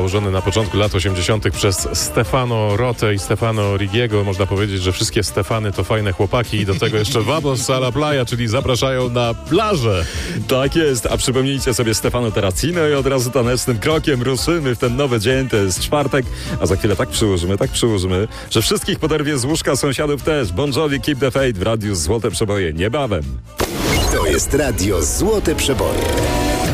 Założony na początku lat 80. przez Stefano Rotę i Stefano Rigiego. Można powiedzieć, że wszystkie Stefany to fajne chłopaki i do tego jeszcze Vamos a la playa, czyli zapraszają na plażę. Tak jest, a przypomnijcie sobie Stefano Terracino i od razu tanecznym krokiem ruszymy w ten nowy dzień, to jest czwartek, a za chwilę tak przyłożymy, że wszystkich poderwie z łóżka sąsiadów też. Bon Jovi, Keep the Faith w Radiu Złote Przeboje niebawem. To jest Radio Złote Przeboje.